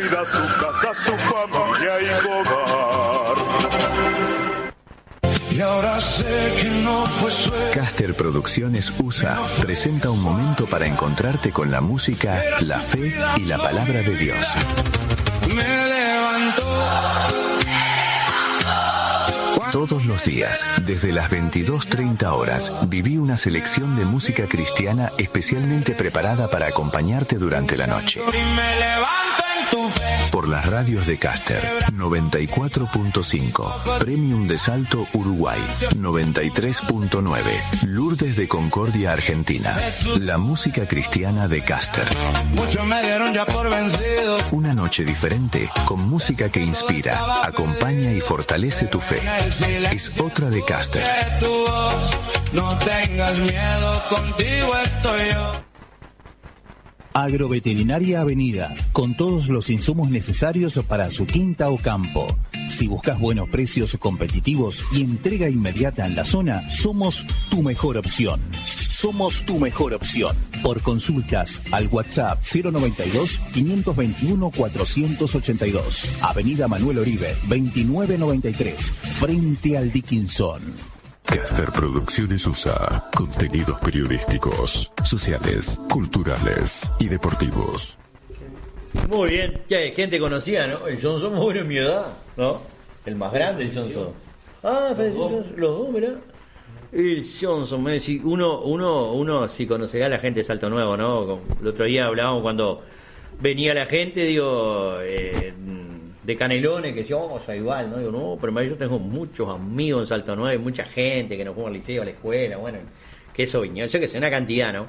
vida, su casa, su familia y su hogar. Y ahora sé que no fue suerte. Caster Producciones USA presenta un momento para encontrarte con la música, la fe y la palabra de Dios. Me levantó. Todos los días, desde las 22:30 horas, viví una selección de música cristiana especialmente preparada para acompañarte durante la noche. Por las radios de Caster, 94.5, Premium de Salto, Uruguay, 93.9, Lourdes de Concordia, Argentina. La música cristiana de Caster. Muchos me dieron ya por vencido. Una noche diferente, con música que inspira, acompaña y fortalece tu fe. Es otra de Caster. No tengas miedo, contigo estoy yo. Agroveterinaria Avenida, con todos los insumos necesarios para su quinta o campo. Si buscas buenos precios competitivos y entrega inmediata en la zona, somos tu mejor opción. Somos tu mejor opción. Por consultas al WhatsApp 092-521-482. Avenida Manuel Oribe, 2993, frente al Dickinson. Caster Producciones USA. Contenidos periodísticos, sociales, culturales y deportivos. Muy bien, ya hay gente conocida, ¿no? El Johnson muy bueno en mi edad, ¿no? El más grande, el Johnson. Ah, los dos, mirá. El Johnson, me decís, uno sí conocerá a la gente de Salto Nuevo, ¿no? El otro día hablábamos cuando venía la gente, digo, de Canelones, que decía, o sea, igual, ¿no? Digo, no, pero yo tengo muchos amigos en Salto Nuevo, mucha gente que nos fuimos al liceo, a la escuela, bueno, que eso viña, yo que sé, una cantidad, ¿no?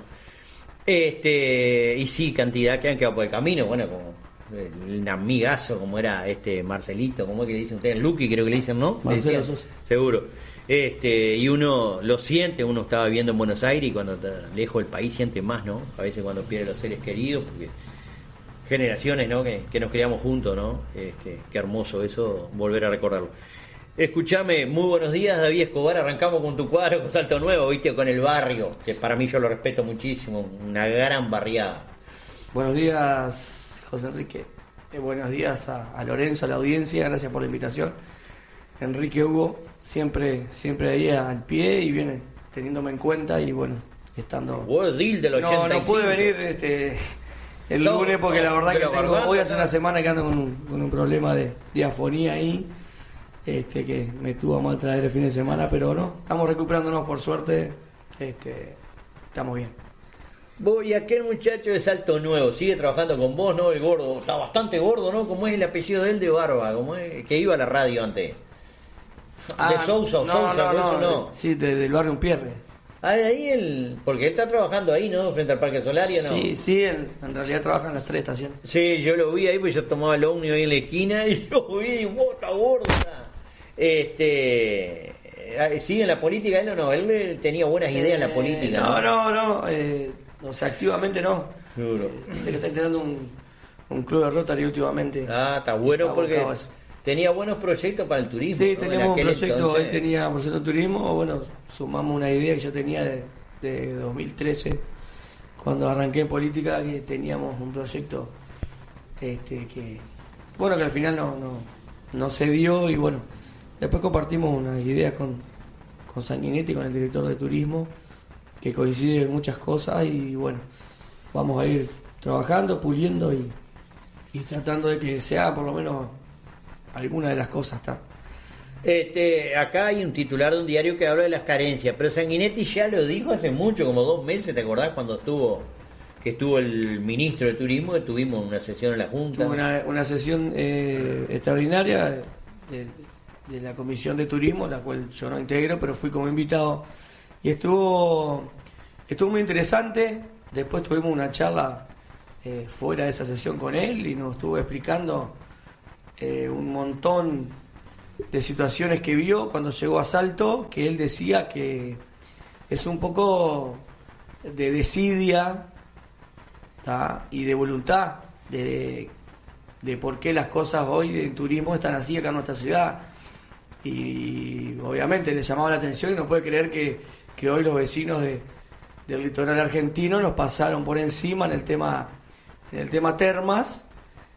Y sí, cantidad que han quedado por el camino, bueno, como un amigazo, como era Marcelito, como es que le dicen ustedes, Luqui creo que le dicen, ¿no? Marcelo Sosa. Seguro. Y uno lo siente, uno estaba viviendo en Buenos Aires y cuando está lejos del país siente más, ¿no? A veces cuando pierde los seres queridos, porque generaciones, ¿no? Que nos criamos juntos, ¿no? Qué hermoso eso, volver a recordarlo. Escuchame, muy buenos días, David Escobar. Arrancamos con tu cuadro, con Salto Nuevo, viste, con el barrio, que para mí yo lo respeto muchísimo, una gran barriada. Buenos días, José Enrique. Buenos días a Lorenzo, a la audiencia, gracias por la invitación. Enrique Hugo, siempre ahí al pie y viene teniéndome en cuenta y bueno, estando... World Deal del 85. No pude venir el lunes porque la verdad que hoy hace una semana que ando con un problema de diafonía ahí, que me estuvo mal traer el fin de semana, pero no, estamos recuperándonos por suerte, estamos bien. Vos y aquel muchacho de Salto Nuevo, sigue trabajando con vos, ¿no? El gordo, está bastante gordo, ¿no? ¿Cómo es el apellido de él de Barba? ¿Cómo es? Que iba a la radio antes. De Sousa o Sousa, no. Sí, del barrio Unpierre. Ahí porque él está trabajando ahí, ¿no? Frente al Parque Solaria, ¿no? Sí, en realidad trabaja en las 3 estaciones. Sí, yo lo vi ahí, pues yo tomaba el ómnibus ahí en la esquina y lo vi, está gordo. ¿Sigue en la política él o no? Él tenía buenas ideas en la política. No, o sea, activamente no. Seguro. Sé que está integrando un club de Rotary últimamente. Ah, está bueno porque tenía buenos proyectos para el turismo. Sí, ¿no? teníamos un proyecto, él tenía proyecto de turismo, bueno, sumamos una idea que yo tenía de 2013, cuando arranqué en política, que teníamos un proyecto que al final no se dio y bueno, después compartimos unas ideas con Sanguinetti, con el director de turismo, que coincide en muchas cosas y bueno, vamos a ir trabajando, puliendo y tratando de que sea por lo menos alguna de las cosas está. Acá hay un titular de un diario que habla de las carencias, pero Sanguinetti ya lo dijo hace mucho, como 2 meses, ¿te acordás cuando estuvo el ministro de Turismo, que tuvimos una sesión en la Junta? Tuvo una sesión extraordinaria de la Comisión de Turismo, la cual yo no integro, pero fui como invitado y estuvo muy interesante. Después tuvimos una charla fuera de esa sesión con él y nos estuvo explicando un montón de situaciones que vio cuando llegó a Salto, que él decía que es un poco de desidia, ¿tá? Y de voluntad de por qué las cosas hoy en turismo están así acá en nuestra ciudad, y obviamente le llamaba la atención y no puede creer que hoy los vecinos del litoral argentino nos pasaron por encima en el tema termas,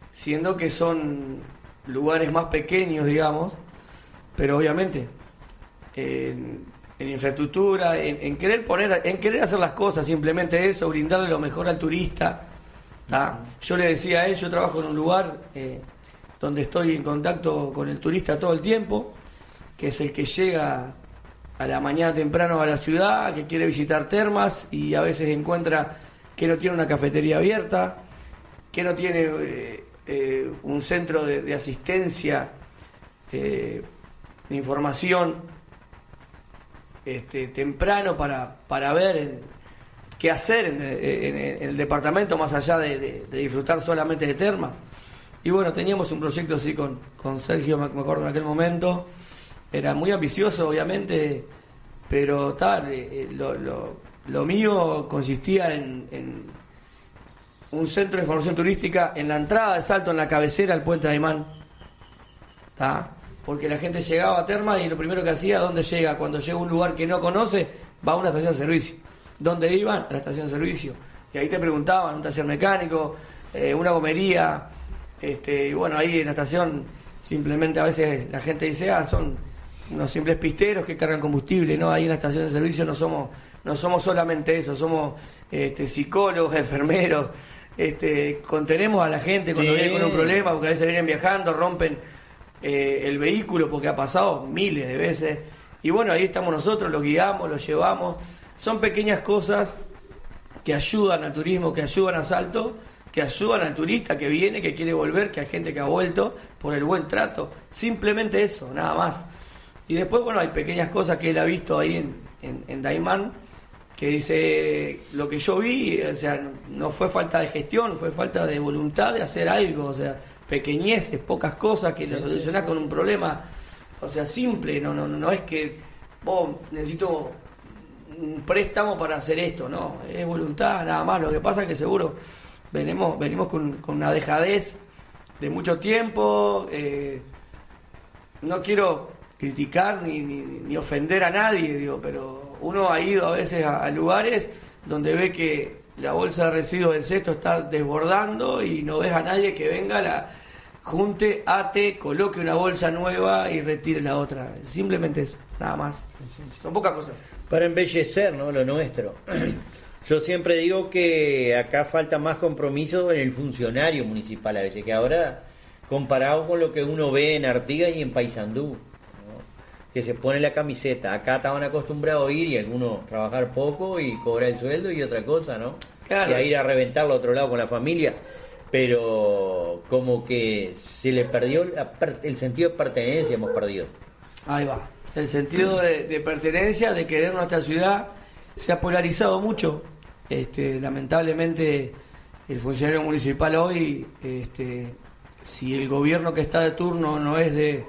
siendo que son lugares más pequeños, digamos, pero obviamente en infraestructura, en querer hacer las cosas, simplemente eso, brindarle lo mejor al turista. ¿Tá? Yo le decía a él, yo trabajo en un lugar donde estoy en contacto con el turista todo el tiempo, que es el que llega a la mañana temprano a la ciudad, que quiere visitar termas y a veces encuentra que no tiene una cafetería abierta, que no tiene un centro de asistencia, de información temprano para ver qué hacer en el departamento, más allá de disfrutar solamente de termas. Y bueno, teníamos un proyecto así con Sergio, me acuerdo en aquel momento, era muy ambicioso obviamente, pero tal, lo mío consistía en un centro de información turística en la entrada de Salto, en la cabecera del puente de Aymán, ¿tá? Porque la gente llegaba a termas y lo primero que hacía, ¿dónde llega? Cuando llega a un lugar que no conoce, va a una estación de servicio. ¿Dónde iban? A la estación de servicio. Y ahí te preguntaban, un taller mecánico, una gomería, y bueno, ahí en la estación simplemente a veces la gente dice, son unos simples pisteros que cargan combustible, ¿no? Ahí en la estación de servicio no somos solamente eso, somos psicólogos, enfermeros, contenemos a la gente cuando viene con un problema, porque a veces vienen viajando, rompen el vehículo, porque ha pasado miles de veces, y bueno, ahí estamos nosotros, los guiamos, los llevamos. Son pequeñas cosas que ayudan al turismo, que ayudan a Salto, que ayudan al turista que viene, que quiere volver, que hay gente que ha vuelto por el buen trato. Simplemente eso, nada más. Y después, bueno, hay pequeñas cosas que él ha visto ahí en Daymán, que dice, lo que yo vi, o sea, no fue falta de gestión, fue falta de voluntad de hacer algo, o sea, pequeñeces, pocas cosas que lo solucionás con un problema, o sea, simple, no es que necesito un préstamo para hacer esto, no, es voluntad, nada más. Lo que pasa es que seguro venimos con una dejadez de mucho tiempo. No quiero criticar ni ofender a nadie, digo, pero uno ha ido a veces a lugares donde ve que la bolsa de residuos del cesto está desbordando y no ves a nadie que venga, junte, ate, coloque una bolsa nueva y retire la otra. Simplemente eso, nada más. Son pocas cosas. Para embellecer, ¿no?, lo nuestro. Yo siempre digo que acá falta más compromiso en el funcionario municipal a veces, que ahora, comparado con lo que uno ve en Artigas y en Paysandú, ¿no?, que se pone la camiseta. Acá estaban acostumbrados a ir y algunos trabajar poco y cobrar el sueldo y otra cosa, ¿no? Claro. Y a ir a reventarlo a otro lado con la familia. Pero como que se le perdió el sentido de pertenencia, hemos perdido. Ahí va. El sentido de pertenencia, de querer nuestra ciudad, se ha polarizado mucho. Lamentablemente, el funcionario municipal hoy, si el gobierno que está de turno no es de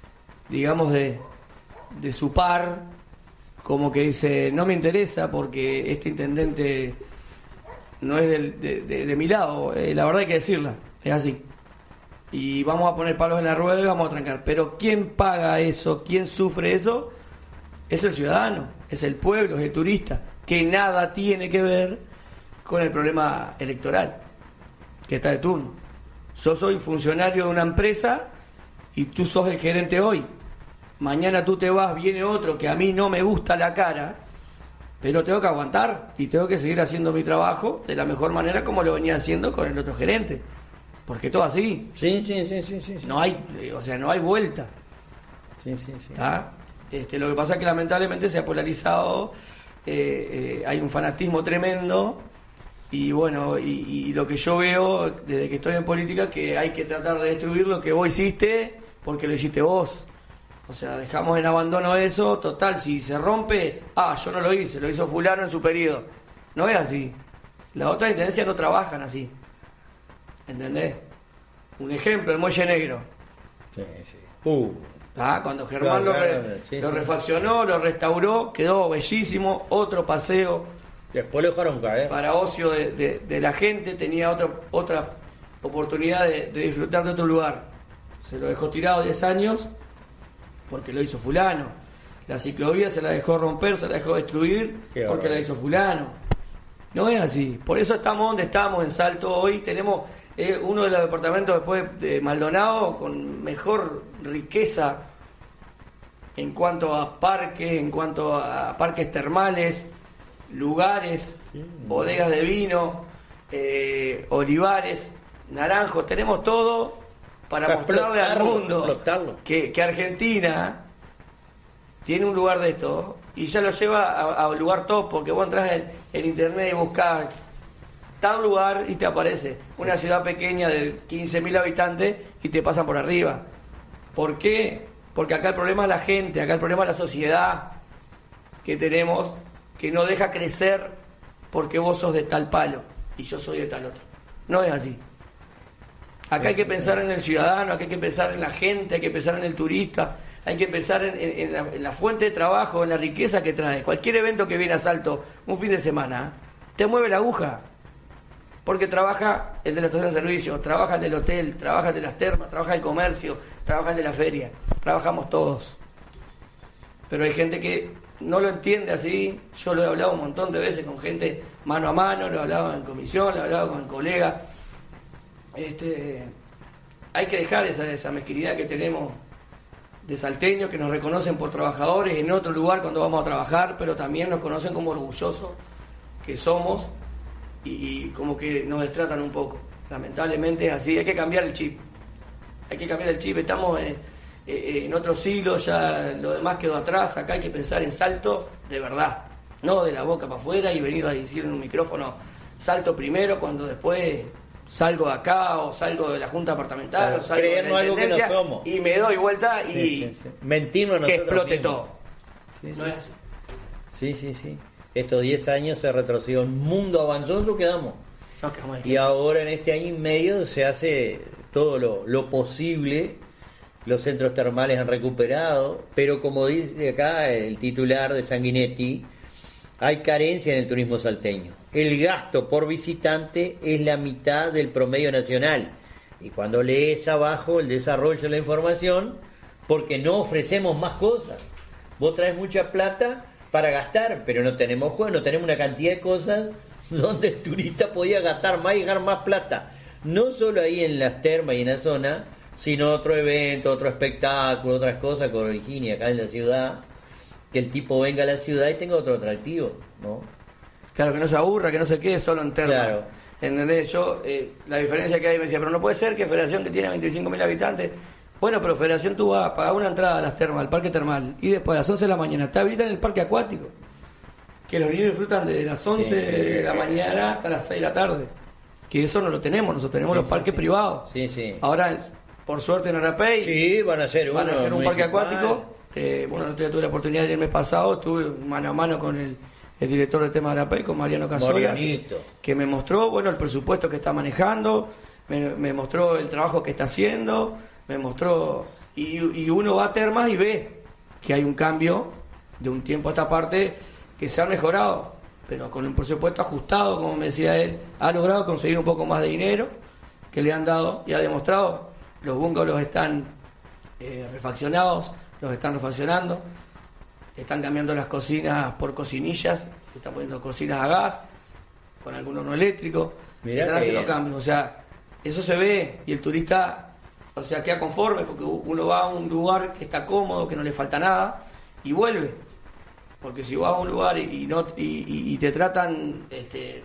su par, como que dice, no me interesa porque este intendente no es de mi lado. La verdad hay que decirla, es así. Y vamos a poner palos en la rueda y vamos a trancar. Pero ¿quién paga eso? ¿Quién sufre eso? Es el ciudadano, es el pueblo, es el turista, que nada tiene que ver con el problema electoral que está de turno. Yo soy funcionario de una empresa y tú sos el gerente hoy. Mañana tú te vas, viene otro que a mí no me gusta la cara, pero tengo que aguantar y tengo que seguir haciendo mi trabajo de la mejor manera como lo venía haciendo con el otro gerente. Porque todo así. Sí. No hay, no hay vuelta. Sí. ¿Tá? Lo que pasa es que lamentablemente se ha polarizado, hay un fanatismo tremendo y bueno, y lo que yo veo desde que estoy en política, que hay que tratar de destruir lo que vos hiciste porque lo hiciste vos. O sea, dejamos en abandono eso, total, si se rompe, yo no lo hice, lo hizo fulano en su periodo. No es así. Las otras intendencias no trabajan así. ¿Entendés? Un ejemplo, el Muelle Negro. Sí. Cuando Germán lo refaccionó, lo restauró, quedó bellísimo, otro paseo. Después lo dejaron caer. Para ocio de la gente, tenía otra oportunidad de disfrutar de otro lugar. Se lo dejó tirado 10 años porque lo hizo fulano. La ciclovía se la dejó romper, se la dejó destruir porque la hizo fulano. No es así. Por eso estamos donde estamos, en Salto hoy. Tenemos uno de los departamentos después de Maldonado con mejor riqueza en cuanto a parques termales, lugares, bodegas de vino, olivares, naranjos. Tenemos todo para mostrarle al mundo que Argentina tiene un lugar de esto y ya lo lleva a un lugar top, porque vos entras en internet y buscás tal lugar y te aparece una ciudad pequeña de 15.000 habitantes y te pasan por arriba. ¿Por qué? Porque acá el problema es la gente, acá el problema es la sociedad que tenemos, que no deja crecer porque vos sos de tal palo y yo soy de tal otro. No es así. Acá hay que pensar en el ciudadano, acá hay que pensar en la gente, hay que pensar en el turista, hay que pensar en la fuente de trabajo, en la riqueza que trae. Cualquier evento que viene a Salto un fin de semana, te mueve la aguja. Porque trabaja el de la estación de servicio, trabaja el del hotel, trabaja el de las termas, trabaja el comercio, trabaja el de la feria. Trabajamos todos. Pero hay gente que no lo entiende así. Yo lo he hablado un montón de veces con gente mano a mano, lo he hablado en comisión, lo he hablado con colegas. Hay que dejar esa mezquinidad que tenemos de salteños que nos reconocen por trabajadores en otro lugar cuando vamos a trabajar, pero también nos conocen como orgullosos que somos. Y como que nos destratan un poco. Lamentablemente es así, hay que cambiar el chip. Estamos en otro siglo, ya lo demás quedó atrás. Acá hay que pensar en Salto de verdad, no de la boca para afuera y venir a decir en un micrófono Salto primero cuando después salgo de acá o salgo de la Junta Departamental, claro, o salgo de la Intendencia y me doy vuelta y mentimos que explote mismos. todo. No es así. Sí. Estos 10 años se retrocedió, el mundo avanzó, nosotros quedamos. Y ahora en este año y medio se hace todo lo posible. Los centros termales han recuperado, pero como dice acá el titular de Sanguinetti, hay carencia en el turismo salteño. El gasto por visitante es la mitad del promedio nacional. Y cuando lees abajo el desarrollo de la información, porque no ofrecemos más cosas. Vos traes mucha plata para gastar, pero no tenemos juego, no tenemos una cantidad de cosas donde el turista podía gastar más y ganar más plata. No solo ahí en las termas y en la zona, sino otro evento, otro espectáculo, otras cosas con Virginia acá en la ciudad, que el tipo venga a la ciudad y tenga otro atractivo, ¿no? Claro, que no se aburra, que no se quede solo en termas. Claro. ¿Entendés? Yo, la diferencia que hay, me decía, pero no puede ser que Federación, que tiene 25.000 habitantes, bueno, pero Federación tú vas a pagar una entrada a las termas, al parque termal, y después a las 11 de la mañana está habilitado en el parque acuático, que los niños disfrutan de las 11 de la mañana hasta las 6 de la tarde, que eso no lo tenemos, nosotros tenemos los parques privados. Ahora, por suerte en Arapey, van a hacer un parque acuático. Bueno, tuve la oportunidad el mes pasado, estuve mano a mano con el director de tema de Arapey, con Mariano Casola, que me mostró, bueno, el presupuesto que está manejando, me mostró el trabajo que está haciendo, me mostró, y uno va a termas y ve que hay un cambio de un tiempo a esta parte que se ha mejorado, pero con un presupuesto ajustado, como me decía él, ha logrado conseguir un poco más de dinero que le han dado y ha demostrado. Los bungalows están refaccionados, los están refaccionando, están cambiando las cocinas por cocinillas, están poniendo cocinas a gas con algún horno eléctrico, están haciendo cambios, o sea, eso se ve y el turista, o sea, queda conforme porque uno va a un lugar que está cómodo, que no le falta nada y vuelve, porque si vas a un lugar y te tratan de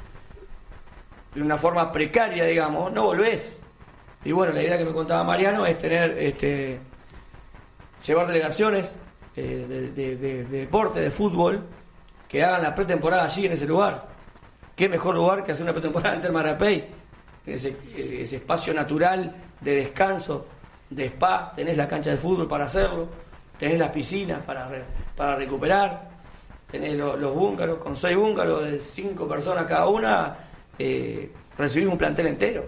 una forma precaria, digamos, no volvés. Y bueno, la idea que me contaba Mariano es tener llevar delegaciones de deporte, de fútbol, que hagan la pretemporada allí en ese lugar. Qué mejor lugar que hacer una pretemporada en Termas Arapey, en ese espacio natural de descanso, de spa. Tenés la cancha de fútbol para hacerlo, tenés las piscinas para recuperar, tenés los búngaros, con 6 búngaros de 5 personas cada una, recibís un plantel entero.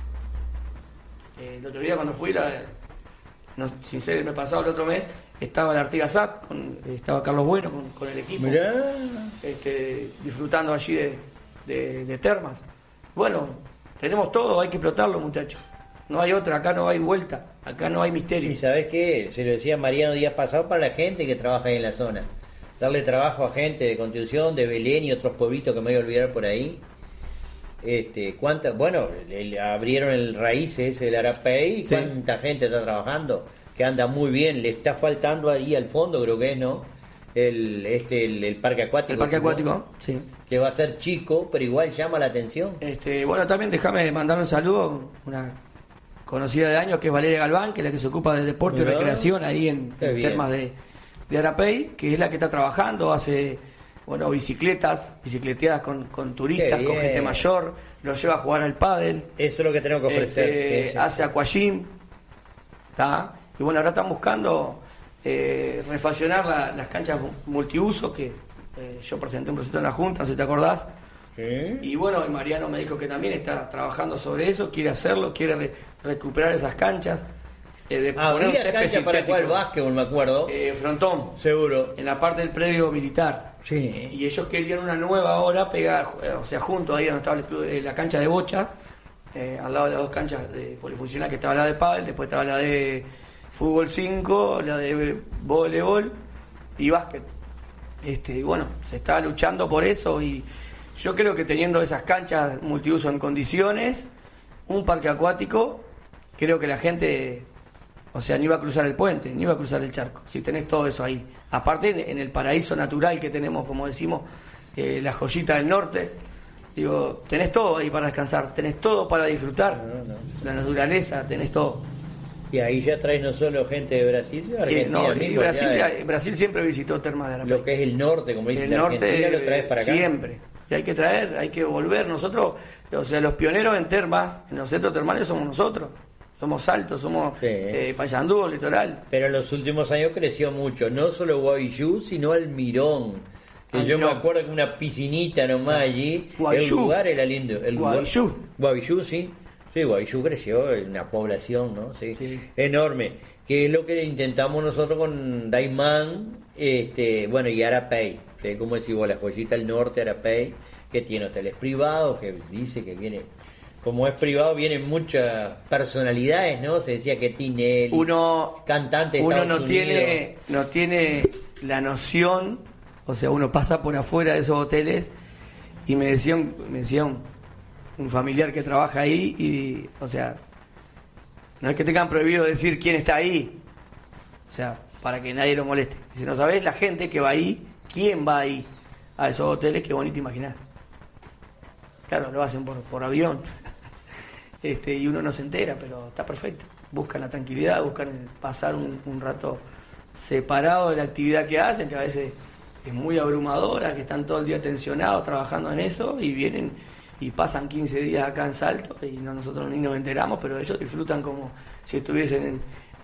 El otro día cuando fui, sin ser el mes pasado, el otro mes, estaba el Artigas Sat, estaba Carlos Bueno con el equipo, disfrutando allí de termas. Bueno, tenemos todo, hay que explotarlo, muchachos. No hay otra, acá no hay vuelta, acá no hay misterio. ¿Y sabés qué? Se lo decía Mariano días pasados para la gente que trabaja ahí en la zona. darle trabajo a gente de Constitución, de Belén y otros pueblitos que me voy a olvidar por ahí. Abrieron el Raíces ese del Arapey, Sí. cuánta gente está trabajando, que anda muy bien. Le está faltando ahí al fondo, creo que es, ¿no? El parque acuático. El parque ¿no? acuático, sí. Que va a ser chico, pero igual llama la atención. Bueno, también déjame mandar un saludo a una conocida de años que es Valeria Galván, que es la que se ocupa de deporte Mirá. y recreación ahí en Qué bien. Termas de Arapey, que es la que está trabajando, hace bicicleteadas con turistas, Qué con bien. gente mayor, los lleva a jugar al pádel, Eso es lo que tenemos que ofrecer. Sí, sí. hace aquagym, ¿tá? Y bueno, ahora están buscando refaccionar las canchas multiuso que yo presenté un proyecto en la Junta, no sé si te acordás. Sí. Y bueno, y Mariano me dijo que también está trabajando sobre eso, quiere hacerlo, quiere recuperar esas canchas, de poner un Habría césped cancha para sintético. jugar básquetbol, me acuerdo. Frontón, Seguro. en la parte del predio militar. Sí. Y ellos querían una nueva ahora pegada, o sea, junto ahí donde estaba la cancha de bocha, al lado de las dos canchas de polifuncional, que estaba la de pádel, después estaba la de fútbol 5, la de voleibol y básquet. Y bueno, se está luchando por eso, y yo creo que teniendo esas canchas multiuso en condiciones, un parque acuático, creo que la gente, o sea, ni iba a cruzar el puente, ni iba a cruzar el charco, si tenés todo eso ahí. Aparte, en el paraíso natural que tenemos, como decimos, la joyita del norte, digo, tenés todo ahí para descansar, tenés todo para disfrutar, la naturaleza, tenés todo. Y ahí ya traes no solo gente de Brasil, sino Sí, Argentina no, y mismo, Brasil, ya de- Brasil siempre visitó Termas de Arapey. lo que es el norte, como dice El la norte Argentina, lo traes para acá. siempre. Y hay que traer, hay que volver. Nosotros, o sea, los pioneros en termas, en los centros termales somos nosotros. Somos Salto, somos Sí. Paysandú, Litoral. Pero en los últimos años creció mucho, no solo Guavillú, sino Almirón. Que yo me Almirón. acuerdo que una piscinita nomás allí, Guavillú. el lugar era lindo. El lugar- Guavillú. Guavillú, sí. Sí, Guavillú creció, una población, ¿no? Sí. Sí. Enorme. Que es lo que intentamos nosotros con Daimán, y Arapey. Que como decimos, la joyita del norte, Arapey, que tiene hoteles privados, que dice que viene... Como es privado, vienen muchas personalidades, ¿no? Se decía que Tinelli, cantante de uno Estados no Unidos. no tiene la noción, o sea, uno pasa por afuera de esos hoteles y me decía un familiar que trabaja ahí y, o sea, no es que tengan prohibido decir quién está ahí, o sea, para que nadie lo moleste. Si no sabés la gente que va ahí, quién va ahí a esos hoteles, qué bonito imaginar. Claro, lo hacen por avión. Y uno no se entera, pero está perfecto. Buscan la tranquilidad, buscan pasar un rato separado de la actividad que hacen, que a veces es muy abrumadora, que están todo el día tensionados trabajando en eso y vienen y pasan 15 días acá en Salto y nosotros ni nos enteramos, pero ellos disfrutan como si estuviesen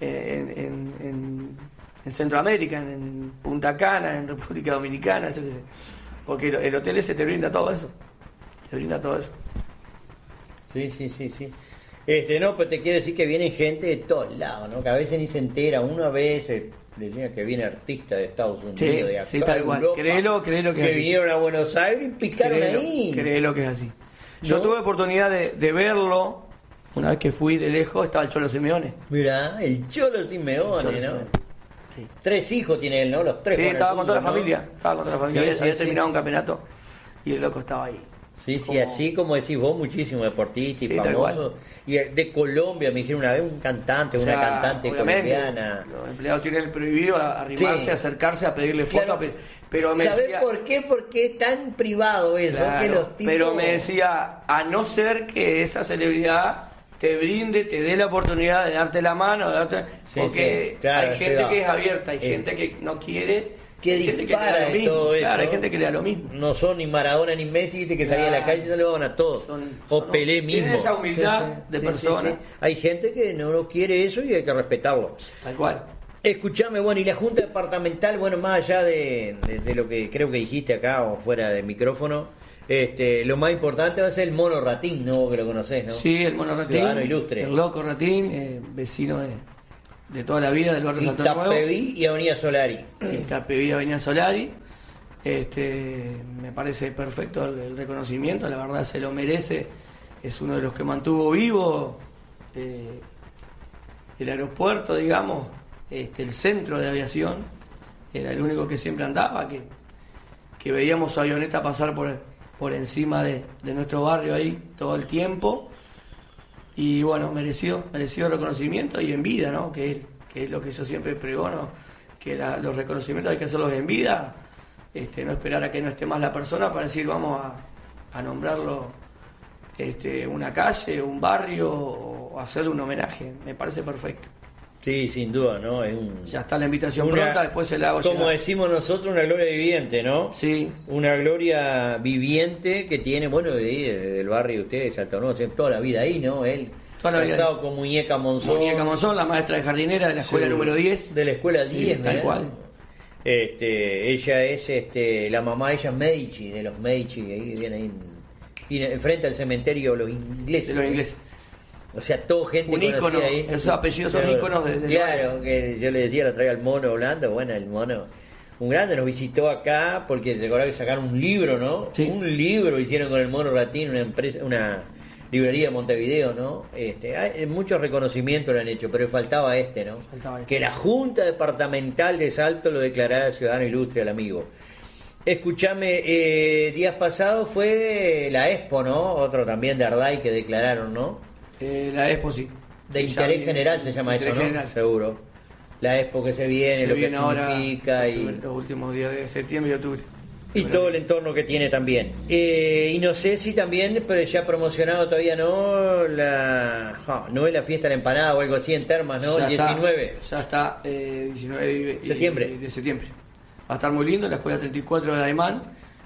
en Centroamérica, en Punta Cana, en República Dominicana, yo qué sé. Porque el hotel ese te brinda todo eso. Te brinda todo eso. Sí. No, pero te quiero decir que viene gente de todos lados, ¿no? Que a veces ni se entera. Uno a veces decía que viene artista de Estados Unidos, Sí, de acá, sí, tal de cual. Europa, Créelo que es que así. vinieron a Buenos Aires y picaron ahí. Créelo que es así. Yo ¿No? tuve oportunidad de verlo una vez que fui de lejos, estaba el Cholo Simeone. Mirá, el Cholo Simeone, Cholo ¿no? Simeone. Sí. 3 hijos tiene él, ¿no? Los 3. Sí, estaba con toda la familia. Estaba con toda la familia. Sí, había sí, terminado sí. un campeonato y el loco estaba ahí. Sí, Como- así como decís vos, muchísimos deportistas y Sí, tal famosos. cual. Y de Colombia, me dijeron una vez, un cantante, O una sea, cantante obviamente, colombiana. los empleados tienen prohibido arrimarse, Sí. acercarse a pedirle fotos, Claro. pero me ¿Sabés decía... por qué? Porque es tan privado eso, Claro, que los tipos... pero me decía, a no ser que esa celebridad te brinde, te dé la oportunidad de darte la mano, Sí, porque sí, claro, hay es gente privado. que es abierta, hay Sí. gente que no quiere, Que hay gente que le da dispara lo y mismo. todo eso. Claro, hay gente que le da lo mismo. No son ni Maradona ni Messi, viste, que salían a la Claro. calle y saludaban a todos. Son- o son- Pelé mismo. tienen esa humildad de persona. Hay gente que no quiere eso y hay que respetarlo. Tal cual. Escuchame, bueno, y la Junta Departamental, bueno, más allá de lo que creo que dijiste acá o fuera del micrófono, lo más importante va a ser el Mono Ratín, ¿no? Vos que lo conocés, ¿no? Sí, el Mono Ratín, Ciudadano ilustre. el loco Ratín, vecino de toda la vida del barrio Santo Nuevo. Itapeví y Avenida Solari. Itapeví, Avenida Solari. Me parece perfecto el reconocimiento, la verdad se lo merece. Es uno de los que mantuvo vivo el aeropuerto, digamos, el centro de aviación, era el único que siempre andaba, que veíamos su avioneta pasar por encima de nuestro barrio ahí todo el tiempo. Y bueno, merecido reconocimiento y en vida, ¿no? Que es lo que yo siempre pregono, que los reconocimientos hay que hacerlos en vida, no esperar a que no esté más la persona para decir vamos a nombrarlo una calle, un barrio, o hacerle un homenaje. Me parece perfecto. Sí, sin duda, ¿no? Ya está la invitación pronta, después se la hago llegar. Como decimos nosotros, una gloria viviente, ¿no? Sí. Una gloria viviente que tiene, bueno, del barrio de ustedes, Salto Nuevo, toda la vida ahí, ¿no? Él casado con Muñeca Monzón. Muñeca Monzón, la maestra de jardinera de la escuela número 10. De la escuela 10, tal cual. Ella es, la mamá, ella es Medici, de los Medici, ahí viene ahí enfrente al cementerio los ingleses. De los ingleses. O sea, todo gente un ícono, ahí. Esos apellidos son íconos de claro, que yo le decía, lo traía el mono Holanda, bueno, el mono, un grande, nos visitó acá, porque recordaba que sacaron un libro, ¿no? Sí. Un libro hicieron con el mono Ratín, una librería de Montevideo, ¿no? Muchos reconocimientos lo han hecho, pero faltaba ¿no? Que la Junta Departamental de Salto lo declarara ciudadano ilustre al amigo. Escuchame, días pasados fue la Expo, ¿no? Otro también de Arday que declararon, ¿no? La Expo, sí. De interés general se llama eso, ¿no? General. Seguro. La Expo que se viene, lo que significa y los últimos días de septiembre y octubre. Y todo el entorno que tiene también. Y no sé si también, pero ya promocionado todavía no, no es la fiesta de la empanada o algo así en Termas, ¿no? Ya el 19. Ya está, 19 septiembre. De septiembre. Va a estar muy lindo, la Escuela 34 de Aymán.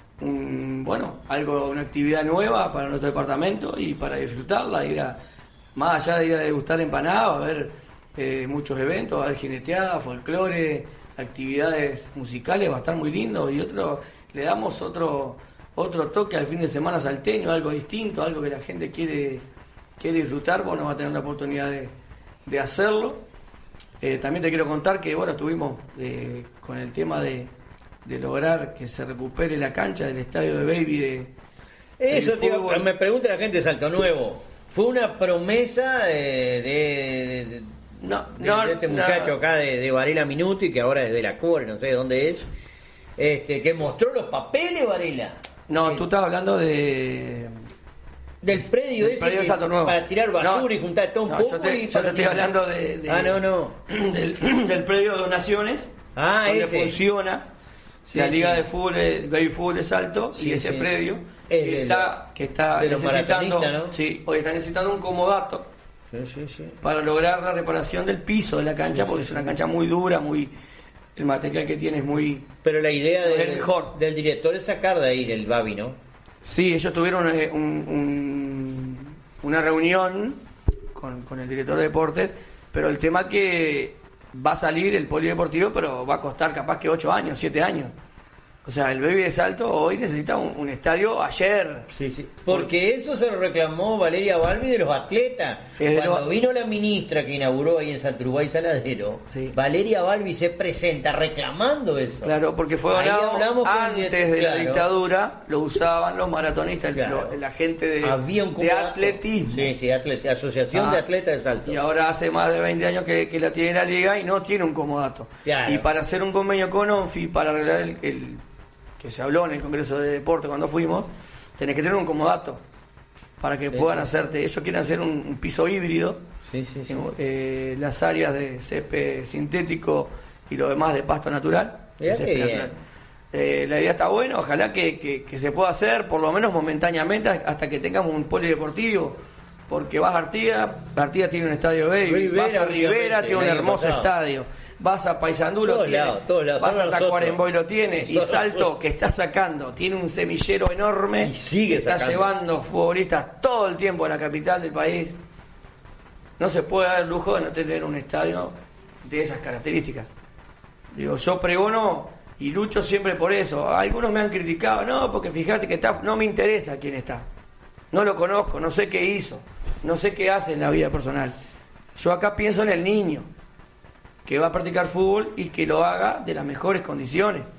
Una actividad nueva para nuestro departamento y para disfrutarla, más allá de ir a degustar empanadas, va a haber muchos eventos, va a haber jineteada, folclore, actividades musicales, va a estar muy lindo y le damos otro toque al fin de semana salteño, algo distinto, algo que la gente quiere disfrutar. Bueno, va a tener la oportunidad de hacerlo. También te quiero contar que estuvimos con el tema de lograr que se recupere la cancha del estadio de Baby eso, tío, me pregunta la gente de Salto Nuevo. ¿Fue una promesa de este muchacho acá de Varela Minuti, que ahora es de la Core, no sé de dónde es, que mostró los papeles, Varela? No, tú estás hablando del predio ese predio de Salto Nuevo. Para tirar basura y juntar todo un poco. Yo te estoy hablando del predio de donaciones, donde funciona la Liga de Fútbol, el Baby Fútbol de Salto, y ese predio que está necesitando, ¿no? Sí, hoy está necesitando un comodato para lograr la reparación del piso de la cancha, porque es una cancha muy dura, el material que tiene es muy... Pero la idea mejor del director es sacar de ahí el Baby, ¿no? Sí, ellos tuvieron una reunión con el director de deportes, pero el tema que va a salir el polideportivo, pero va a costar capaz que 8 años, 7 años. O sea, el Baby de Salto hoy necesita un estadio ayer. Sí. Porque eso se lo reclamó Valeria Balbi de los atletas. Cuando vino la ministra que inauguró ahí en Santurbay Saladero, Valeria Balbi se presenta reclamando eso. Claro, porque fue donado antes de la dictadura, lo usaban los maratonistas, la gente de atletismo. Sí, Asociación de Atletas de Salto. Y ahora hace más de 20 años que la tiene la liga y no tiene un comodato. Claro. Y para hacer un convenio con ONFI, para arreglar el que se habló en el Congreso de Deporte cuando fuimos, tenés que tener un comodato para que puedan hacerte. Ellos quieren hacer un piso híbrido, las áreas de césped sintético y lo demás de pasto natural. La idea está buena, ojalá que se pueda hacer por lo menos momentáneamente hasta que tengamos un polideportivo, porque vas a Artigas tiene un estadio Baby, vas a Rivera, tiene un hermoso estadio, vas a Paysandú lo tiene, vas a Tacuarembó lo tiene, y Salto que está sacando, tiene un semillero enorme, y está llevando futbolistas todo el tiempo a la capital del país. No se puede dar el lujo de no tener un estadio de esas características. Digo, yo pregono y lucho siempre por eso. Algunos me han criticado, no, porque fíjate que no me interesa quién está. No lo conozco, no sé qué hizo, no sé qué hace en la vida personal. Yo acá pienso en el niño que va a practicar fútbol y que lo haga de las mejores condiciones.